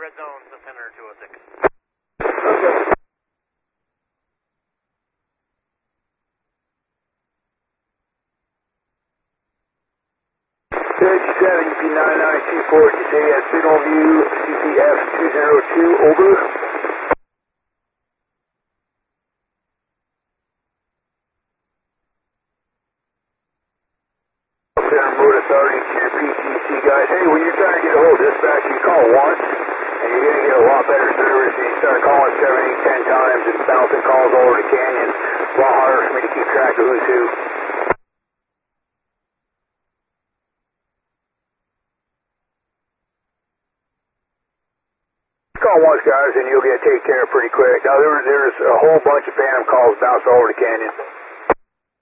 red zone, Center 206. Okay. UP9924, you say at Signal View, CPF 202, over. Center Mode Authority to your PTC guys. Hey, when you're trying to get a hold of dispatch, you call once, and you're going to get a lot better service. And you start calling 7, 8, 10 times and bouncing calls all over the canyon. It's a lot harder for me to keep track of who's who. Call once, guys, and you'll get taken care of pretty quick. Now, there's a whole bunch of phantom calls bounced all over the canyon.